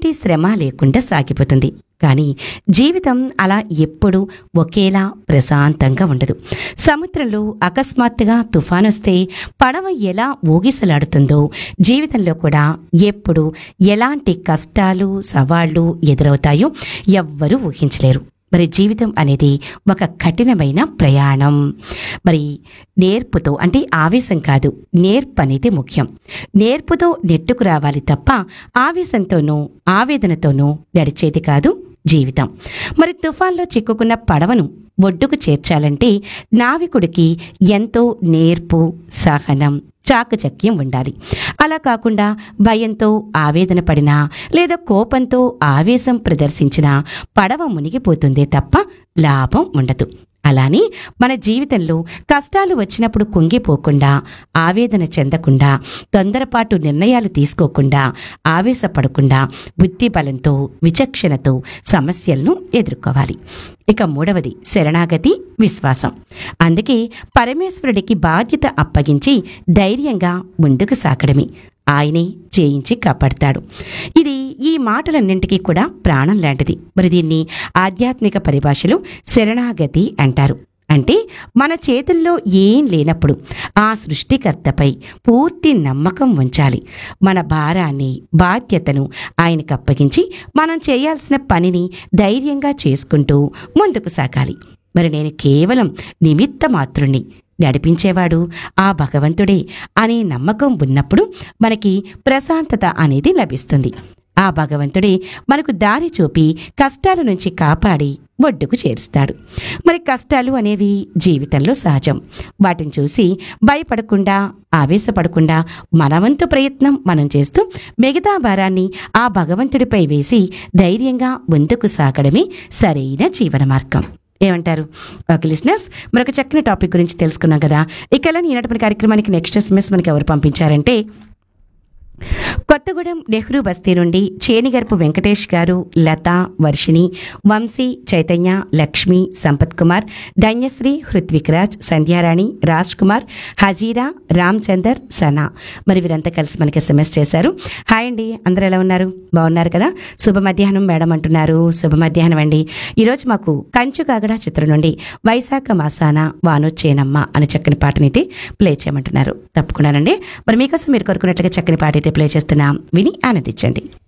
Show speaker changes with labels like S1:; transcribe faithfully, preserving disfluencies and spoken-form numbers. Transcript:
S1: ఎలాంటి శ్రమ లేకుండా సాగిపోతుంది. కానీ జీవితం అలా ఎప్పుడూ ఒకేలా ప్రశాంతంగా ఉండదు. సముద్రంలో అకస్మాత్తుగా తుఫాను వస్తే పడవ ఎలా ఊగిసలాడుతుందో జీవితంలో కూడా ఎప్పుడు ఎలాంటి కష్టాలు సవాళ్లు ఎదురవుతాయో ఎవ్వరూ ఊహించలేరు. మరి జీవితం అనేది ఒక కఠినమైన ప్రయాణం. మరి నేర్పుతో అంటే ఆవేశం కాదు, నేర్పు అనేది ముఖ్యం. నేర్పుతో నెట్టుకు రావాలి తప్ప ఆవేశంతోనూ ఆవేదనతోనూ నడిచేది కాదు జీవితం. మరి తుఫాన్లో చిక్కుకున్న పడవను ఒడ్డుకు చేర్చాలంటే నావికుడికి ఎంతో నేర్పు, సహనం, చాకచక్యం ఉండాలి. అలా కాకుండా భయంతో ఆవేదన పడినా లేదా కోపంతో ఆవేశం ప్రదర్శించినా పడవ మునిగిపోతుందే తప్ప లాభం ఉండదు. అలానే మన జీవితంలో కష్టాలు వచ్చినప్పుడు కుంగిపోకుండా, ఆవేదన చెందకుండా, తొందరపాటు నిర్ణయాలు తీసుకోకుండా, ఆవేశపడకుండా బుద్ధి బలంతో విచక్షణతో సమస్యలను ఎదుర్కోవాలి. ఇక మూడవది శరణాగతి, విశ్వాసం. అందుకే పరమేశ్వరుడికి బాధ్యత అప్పగించి ధైర్యంగా ముందుకు సాగడమే. ఆయనే చేయించి కాపాడతాడు. ఇది ఈ మాటలన్నింటికీ కూడా ప్రాణం లాంటిది. మరి దీన్ని ఆధ్యాత్మిక పరిభాషలో శరణాగతి అంటారు. అంటే మన చేతుల్లో ఏం లేనప్పుడు ఆ సృష్టికర్తపై పూర్తి నమ్మకం ఉంచాలి. మన భారాన్ని, బాధ్యతను ఆయనకు అప్పగించి మనం చేయాల్సిన పనిని ధైర్యంగా చేసుకుంటూ ముందుకు సాగాలి. మరి నేను కేవలం నిమిత్త మాత్రుణ్ణి, నడిపించేవాడు ఆ భగవంతుడే అనే నమ్మకం ఉన్నప్పుడు మనకి ప్రశాంతత అనేది లభిస్తుంది. ఆ భగవంతుడే మనకు దారి చూపి కష్టాల నుంచి కాపాడి ఒడ్డుకు చేరుస్తాడు. మరి కష్టాలు అనేవి జీవితంలో సహజం. వాటిని చూసి భయపడకుండా, ఆవేశపడకుండా మనవంతు ప్రయత్నం మనం చేస్తూ మిగతా భారాన్ని ఆ భగవంతుడిపై వేసి ధైర్యంగా ముందుకు సాగడమే సరైన జీవన మార్గం. ఏమంటారు? ఓకే లిసనర్స్, మరొక చక్కని టాపిక్ గురించి తెలుసుకున్నాం కదా. ఇక ఈనాటి మన కార్యక్రమానికి నెక్స్ట్ ఎస్ఎంఎస్ మనకి ఎవరు పంపించారంటే కొత్తగూడెం నెహ్రూ బస్తీ నుండి చేనిగరపు వెంకటేష్ గారు, లత, వర్షిణి, వంశీ, చైతన్య, లక్ష్మి, సంపత్ కుమార్, ధన్యశ్రీ, హృత్విక్రాజ్, సంధ్యారాణి, రాజ్ కుమార్, హజీరా, రామ్చందర్, సనా. మరి వీరంతా కలిసి మనకి ఎస్ఎంఎస్ చేశారు. హాయ్ అండి, అందరూ ఎలా ఉన్నారు? బాగున్నారు కదా? శుభ మధ్యాహ్నం మేడం అంటున్నారు. శుభ మధ్యాహ్నం అండి. ఈరోజు మాకు కంచు కాగడ చిత్రం నుండి వైశాఖ మాసాన వానొచ్చేనమ్మ అనే చక్కని పాటనైతే ప్లే చేయమంటున్నారు. తప్పకుండానండి. మరి మీకోసం మీరు కోరుకున్నట్లుగా చక్కని పాట అయితే ప్లే చేస్తున్నాం, విని ఆనందించండి.